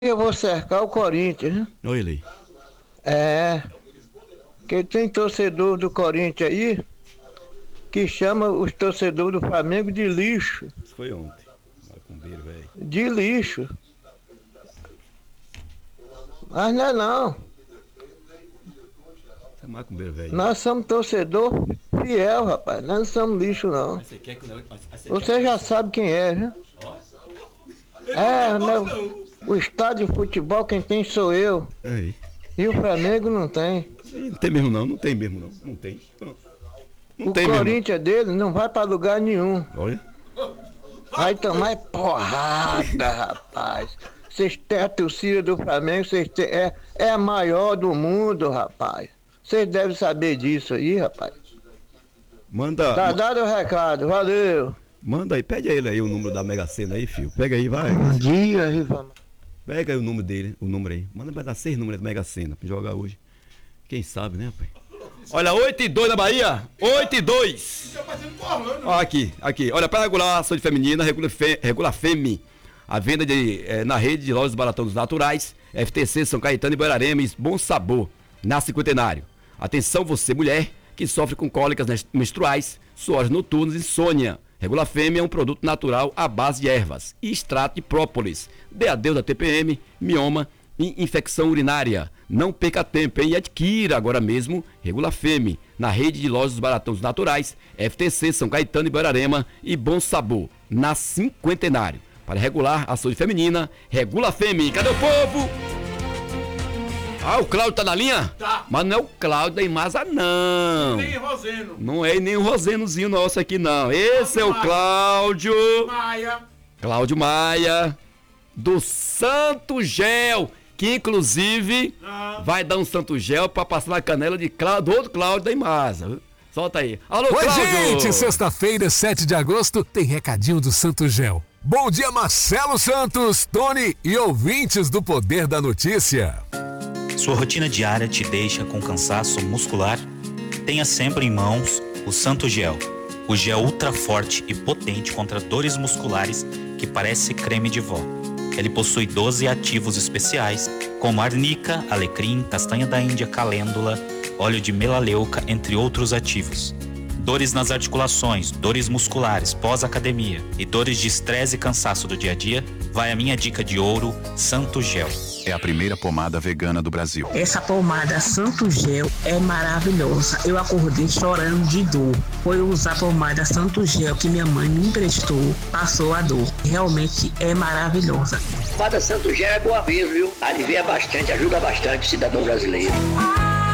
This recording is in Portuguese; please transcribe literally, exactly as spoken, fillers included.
Eu vou cercar o Corinthians, né? Olha ele. É, que tem torcedor do Corinthians aí que chama os torcedores do Flamengo de lixo. Isso foi ontem. Macumbeiro, velho. De lixo. Mas não é não. Você é macumbeiro, velho. Nós somos torcedor fiel, rapaz. Nós não somos lixo, não. Mas você quer que não. Você, Você quer... já sabe quem é, né? É, meu, o estádio de futebol quem tem sou eu. Aí. E o Flamengo não tem. Não tem mesmo não, não tem mesmo não. Não tem. Não, não O tem mesmo. Corinthians dele não vai pra lugar nenhum. Olha. Vai tomar porrada, rapaz. Vocês têm a torcida do Flamengo, vocês têm, é, é a maior do mundo, rapaz. Vocês devem saber disso aí, rapaz. Manda. Tá ma- dado o recado, valeu. Manda aí, pede a ele aí o número da Mega Sena aí, filho. Pega aí, vai. Bom dia, Riva. Pega aí o número dele, o número aí. Manda pra dar seis números da Mega Sena pra jogar hoje. Quem sabe, né, pai? Olha, oito e dois na Bahia. oito e dois. Ó, aqui, aqui. Olha, para regular a saúde feminina, regula, fe, regula Femi. A venda de, eh, na rede de lojas Baratão dos Naturais, F T C, São Caetano e Boirarema, Bom Sabor, na Cinquentenário. Atenção você, mulher, que sofre com cólicas menstruais, suores noturnos e insônia. Regula Fêmea é um produto natural à base de ervas e extrato de própolis. Dê adeus a T P M, mioma e infecção urinária. Não perca tempo, hein? E adquira agora mesmo Regula Fêmea na rede de lojas dos Baratões Naturais, F T C, São Caetano e Boirarema e Bom Sabor, na Cinquentenário. Para regular a saúde feminina, Regula Fêmea. Cadê o povo? Ah, o Cláudio tá na linha? Tá. Mas não é o Cláudio da Imasa, não. Nem Roseno. Não é nem o Rosenozinho nosso aqui, não. Esse é o Cláudio. Maia. Cláudio Maia, do Santo Gel, que inclusive Ah. vai dar um Santo Gel pra passar na canela de Cláudio, do outro Cláudio da Imasa. Solta aí. Alô, Oi, Cláudio! gente! Sexta-feira, sete de agosto, tem recadinho do Santo Gel. Bom dia, Marcelo Santos, Tony e ouvintes do Poder da Notícia. Sua rotina diária te deixa com cansaço muscular? Tenha sempre em mãos o Santo Gel. O gel ultra forte e potente contra dores musculares que parece creme de vó. Ele possui doze ativos especiais, como arnica, alecrim, castanha da Índia, calêndula, óleo de melaleuca, entre outros ativos. Dores nas articulações, dores musculares pós-academia e dores de estresse e cansaço do dia a dia, vai a minha dica de ouro, Santo Gel. É a primeira pomada vegana do Brasil. Essa pomada Santo Gel é maravilhosa. Eu acordei chorando de dor. Foi usar a pomada Santo Gel que minha mãe me emprestou, passou a dor. Realmente é maravilhosa. A pomada Santo Gel é boa mesmo, viu? Alivia bastante, ajuda bastante o cidadão brasileiro.